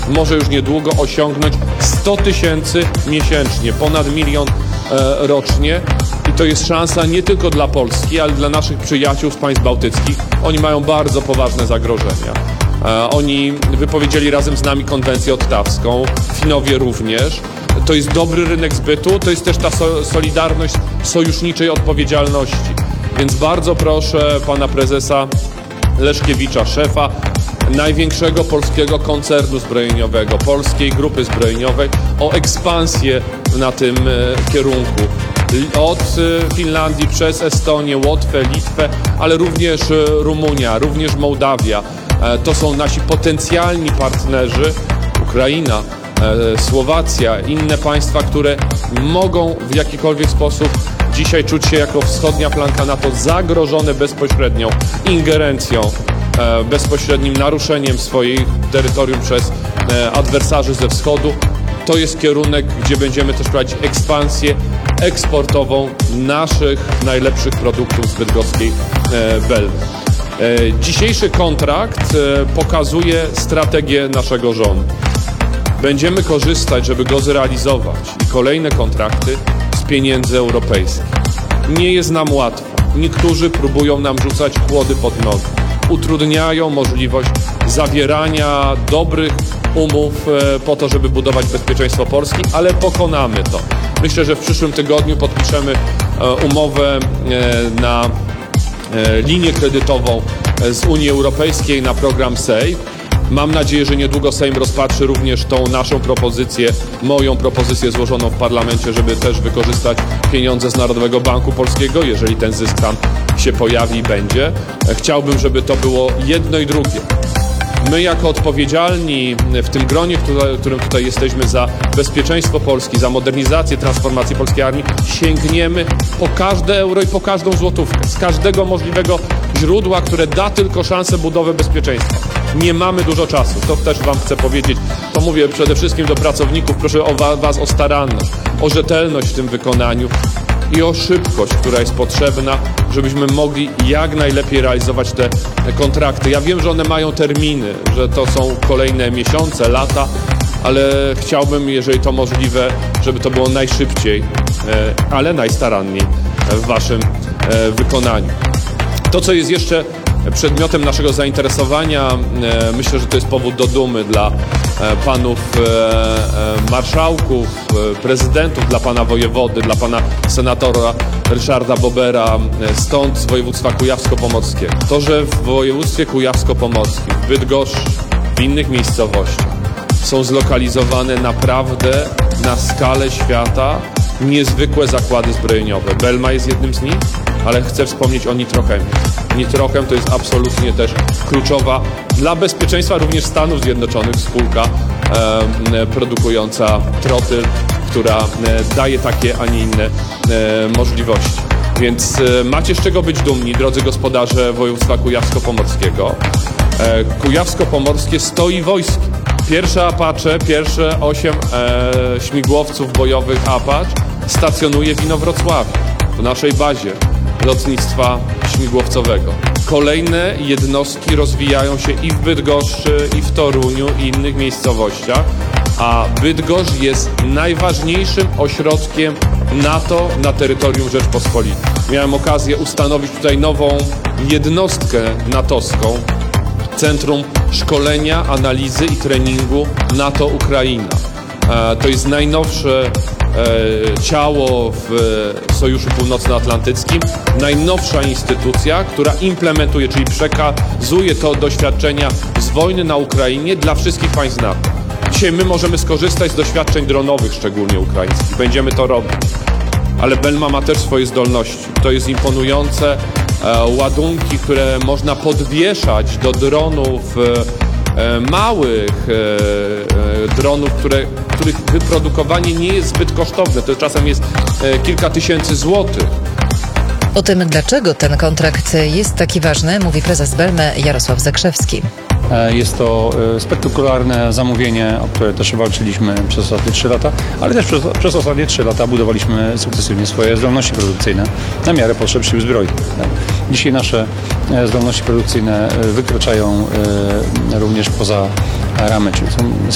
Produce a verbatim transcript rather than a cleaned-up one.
może już niedługo osiągnąć sto tysięcy miesięcznie, ponad milion e, rocznie. I to jest szansa nie tylko dla Polski, ale dla naszych przyjaciół z państw bałtyckich. Oni mają bardzo poważne zagrożenia. E, oni wypowiedzieli razem z nami konwencję ottawską, Finowie również. To jest dobry rynek zbytu, to jest też ta so, solidarność sojuszniczej odpowiedzialności. Więc bardzo proszę pana prezesa Leszkiewicza, szefa największego polskiego koncernu zbrojeniowego, polskiej grupy zbrojeniowej, o ekspansję na tym e, kierunku. Od e, Finlandii przez Estonię, Łotwę, Litwę, ale również e, Rumunia, również Mołdawia. E, to są nasi potencjalni partnerzy, Ukraina, e, Słowacja, inne państwa, które mogą w jakikolwiek sposób dzisiaj czuć się jako wschodnia flanka NATO zagrożone bezpośrednią ingerencją, e, bezpośrednim naruszeniem swoich terytorium przez e, adwersarzy ze wschodu. To jest kierunek, gdzie będziemy też prowadzić ekspansję eksportową naszych najlepszych produktów z bydgoskiej e, Belmy. E, dzisiejszy kontrakt e, pokazuje strategię naszego rządu. Będziemy korzystać, żeby go zrealizować i kolejne kontrakty z pieniędzy europejskich. Nie jest nam łatwo. Niektórzy próbują nam rzucać kłody pod nogi. Utrudniają możliwość zawierania dobrych umów e, po to, żeby budować bezpieczeństwo Polski, ale pokonamy to. Myślę, że w przyszłym tygodniu podpiszemy e, umowę e, na e, linię kredytową e, z Unii Europejskiej na program SAFE. Mam nadzieję, że niedługo Sejm rozpatrzy również tą naszą propozycję, moją propozycję złożoną w parlamencie, żeby też wykorzystać pieniądze z Narodowego Banku Polskiego, jeżeli ten zysk tam się pojawi i będzie. Chciałbym, żeby to było jedno i drugie. My jako odpowiedzialni w tym gronie, w którym tutaj jesteśmy za bezpieczeństwo Polski, za modernizację, transformację polskiej armii, sięgniemy po każde euro i po każdą złotówkę, z każdego możliwego źródła, które da tylko szansę budowy bezpieczeństwa. Nie mamy dużo czasu, to też wam chcę powiedzieć. To mówię przede wszystkim do pracowników, proszę o wa was o staranność, o rzetelność w tym wykonaniu i o szybkość, która jest potrzebna, żebyśmy mogli jak najlepiej realizować te kontrakty. Ja wiem, że one mają terminy, że to są kolejne miesiące, lata, ale chciałbym, jeżeli to możliwe, żeby to było najszybciej, ale najstaranniej w waszym wykonaniu. To, co jest jeszcze przedmiotem naszego zainteresowania, myślę, że to jest powód do dumy dla panów marszałków, prezydentów, dla pana wojewody, dla pana senatora Ryszarda Bobera, stąd z województwa kujawsko-pomorskiego. To, że w województwie kujawsko-pomorskim, w Bydgoszczy, w innych miejscowościach są zlokalizowane naprawdę na skalę świata niezwykłe zakłady zbrojeniowe. Belma jest jednym z nich, ale chcę wspomnieć o Nitrochemii. Nitrochem to jest absolutnie też kluczowa dla bezpieczeństwa również Stanów Zjednoczonych spółka e, produkująca trotyl, która e, daje takie, a nie inne e, możliwości. Więc e, macie z czego być dumni, drodzy gospodarze województwa kujawsko-pomorskiego. E, Kujawsko-pomorskie stoi wojskiem. Pierwsze Apache, pierwsze osiem e, śmigłowców bojowych Apache stacjonuje w Inowrocławiu, w naszej bazie lotnictwa śmigłowcowego. Kolejne jednostki rozwijają się i w Bydgoszczy, i w Toruniu, i innych miejscowościach, a Bydgoszcz jest najważniejszym ośrodkiem NATO na terytorium Rzeczpospolitej. Miałem okazję ustanowić tutaj nową jednostkę natowską, Centrum Szkolenia, Analizy i Treningu NATO-Ukraina. To jest najnowsze ciało w Sojuszu Północnoatlantyckim, najnowsza instytucja, która implementuje, czyli przekazuje to doświadczenia z wojny na Ukrainie dla wszystkich państw NATO. Dzisiaj my możemy skorzystać z doświadczeń dronowych, szczególnie ukraińskich. Będziemy to robić. Ale Belma ma też swoje zdolności. To jest imponujące. E, ładunki, które można podwieszać do dronów e, małych, e, e, dronów, które, których wyprodukowanie nie jest zbyt kosztowne. To czasem jest e, kilka tysięcy złotych. O tym, dlaczego ten kontrakt jest taki ważny, mówi prezes Belmy Jarosław Zakrzewski. Jest to spektakularne zamówienie, o które też walczyliśmy przez ostatnie trzy lata, ale też przez, przez ostatnie trzy lata budowaliśmy sukcesywnie swoje zdolności produkcyjne na miarę potrzeb sił zbrojnych. Dzisiaj nasze zdolności produkcyjne wykraczają również poza ramy, czyli są,